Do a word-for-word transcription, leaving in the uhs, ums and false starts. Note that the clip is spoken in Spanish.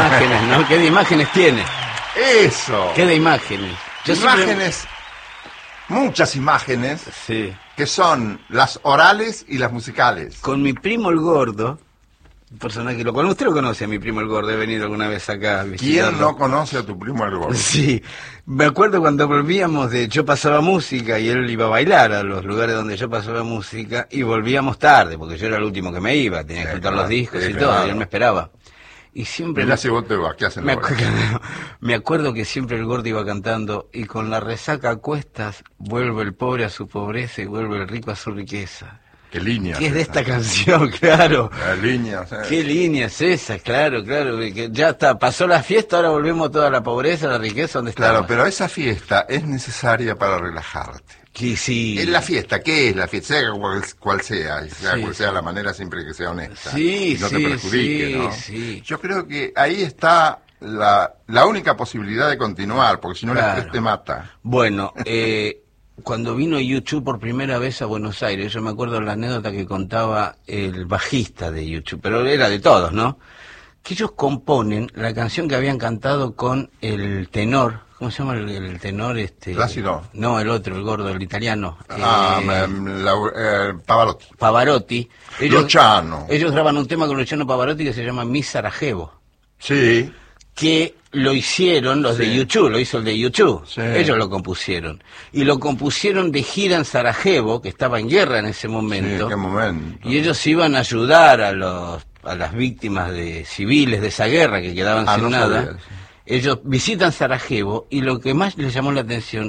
imágenes, ¿no? ¿Qué de imágenes tiene? Eso. ¿Qué de imágenes? Yo imágenes, siempre... muchas imágenes, sí, que son las orales y las musicales. Con mi primo el gordo, un personaje que lo conoce, usted lo conoce a mi primo el gordo, he venido alguna vez acá. ¿Quién no conoce a tu primo el gordo? Sí, me acuerdo cuando volvíamos de Yo Pasaba Música y él iba a bailar a los lugares donde yo pasaba música y volvíamos tarde, porque yo era el último que me iba, tenía que juntar los discos y todo, y él me esperaba. Y siempre... Mirá si vos te vas, ¿qué hacen me, acu me acuerdo que siempre el gordo iba cantando, y con la resaca a cuestas, vuelve el pobre a su pobreza y vuelve el rico a su riqueza. ¿Qué línea? ¿Qué es de esta canción? Claro. La línea, o sea, ¿Qué línea es esa? Claro, claro. Que ya está, pasó la fiesta, ahora volvemos toda la pobreza, la riqueza, ¿dónde está? Claro, pero esa fiesta es necesaria para relajarte. Sí, sí. Es la fiesta, ¿qué es la fiesta? Sea cual, cual sea, sea sí, cual sea sí. la manera, siempre que sea honesta. Sí, y no sí, te perjudique, sí, ¿no? Sí. Yo creo que ahí está la, la única posibilidad de continuar, porque si no claro. el estrés te mata. Bueno, eh, cuando vino YouTube por primera vez a Buenos Aires, yo me acuerdo la anécdota que contaba el bajista de YouTube, pero era de todos, ¿no? Que ellos componen la canción que habían cantado con el tenor. ¿Cómo se llama el, el tenor? este Plácido. No, el otro, el gordo, el italiano. Ah, eh, la, eh, Pavarotti. Pavarotti. Ellos, Luciano. Ellos graban un tema con Luciano Pavarotti que se llama Mi Sarajevo. Sí. Que lo hicieron los sí. de YouTube, lo hizo el de YouTube. Sí. Ellos lo compusieron. Y lo compusieron de gira en Sarajevo, que estaba en guerra en ese momento. Sí, qué momento. Y ellos iban a ayudar a los a las víctimas de civiles de esa guerra que quedaban ah, sin no nada. Sabía, sí. Ellos visitan Sarajevo y lo que más les llamó la atención